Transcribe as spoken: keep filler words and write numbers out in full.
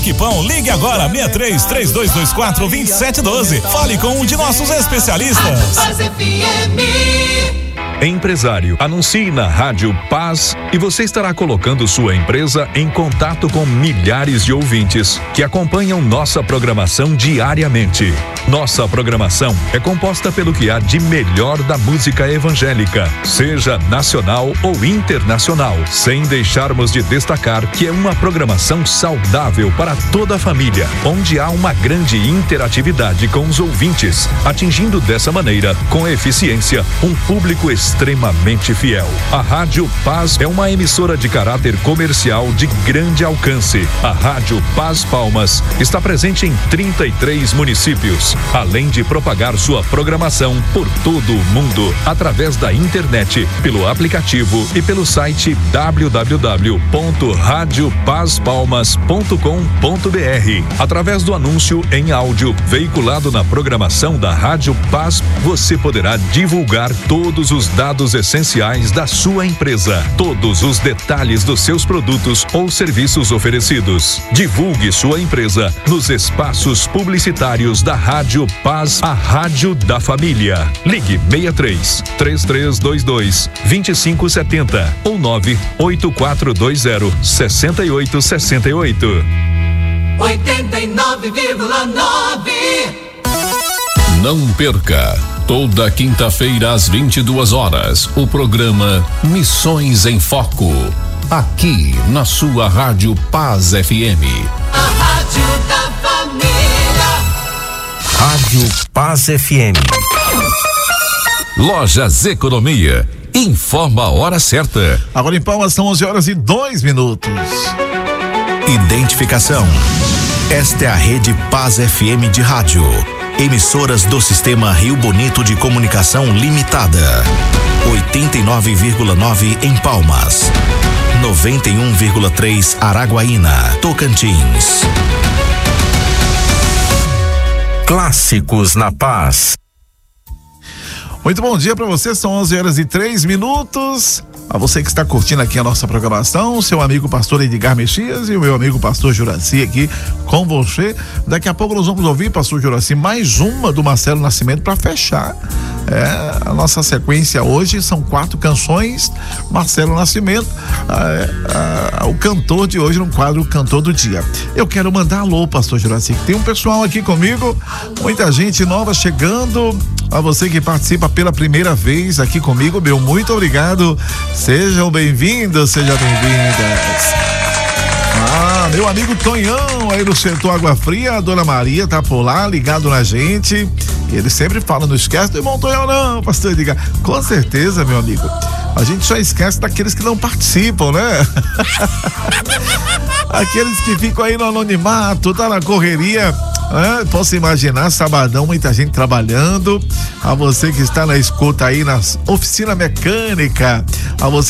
Aquipão, ligue agora seis três, três dois dois quatro, dois sete um dois. Fale com um de nossos especialistas. Paz F M. Empresário, anuncie na Rádio Paz e você estará colocando sua empresa em contato com milhares de ouvintes que acompanham nossa programação diariamente. Nossa programação é composta pelo que há de melhor da música evangélica, seja nacional ou internacional, sem deixarmos de destacar que é uma programação saudável para toda a família, onde há uma grande interatividade com os ouvintes, atingindo dessa maneira, com eficiência, um público extremamente fiel. A Rádio Paz é uma emissora de caráter comercial de grande alcance. A Rádio Paz Palmas está presente em trinta e três municípios, além de propagar sua programação por todo o mundo, através da internet, pelo aplicativo e pelo site w w w ponto rádio paz palmas ponto com ponto b r. Através do anúncio em áudio veiculado na programação da Rádio Paz, você poderá divulgar todos os dados essenciais da sua empresa, todos os detalhes dos seus produtos ou serviços oferecidos. Divulgue sua empresa nos espaços publicitários da Rádio Paz, a rádio da família. Ligue seis três, três três dois dois, dois cinco sete zero ou nove oito quatro dois zero, seis oito seis oito. oitenta e nove vírgula nove. Não perca, toda quinta-feira às vinte e duas horas, o programa Missões em Foco, aqui na sua Rádio Paz F M. A rádio da família. Rádio Paz F M. Lojas Economia, informa a hora certa. Agora em Palmas são onze horas e dois minutos. Identificação. Esta é a Rede Paz F M de rádio. Emissoras do Sistema Rio Bonito de Comunicação Limitada. oitenta e nove vírgula nove em Palmas. noventa e um vírgula três Araguaína, Tocantins. Clássicos na Paz. Muito bom dia para você, são onze horas e três minutos. A você que está curtindo aqui a nossa programação, seu amigo pastor Edgar Mexias e o meu amigo pastor Juraci aqui com você. Daqui a pouco nós vamos ouvir, pastor Juraci, mais uma do Marcelo Nascimento para fechar. É, a nossa sequência hoje são quatro canções. Marcelo Nascimento, é, é, o cantor de hoje no quadro Cantor do Dia. Eu quero mandar alô, pastor Juraci, que tem um pessoal aqui comigo, muita gente nova chegando. A você que participa pela primeira vez aqui comigo, meu muito obrigado. Sejam bem-vindos, sejam bem-vindas. Ah, meu amigo Tonhão aí no setor Água Fria, a dona Maria tá por lá, ligado na gente. Ele sempre fala, não esquece do irmão Tonhão não, pastor Edgar. Com certeza, meu amigo. A gente só esquece daqueles que não participam, né? Aqueles que ficam aí no anonimato, tá na correria. É, posso imaginar, sabadão, muita gente trabalhando. A você que está na escuta aí na oficina mecânica, a você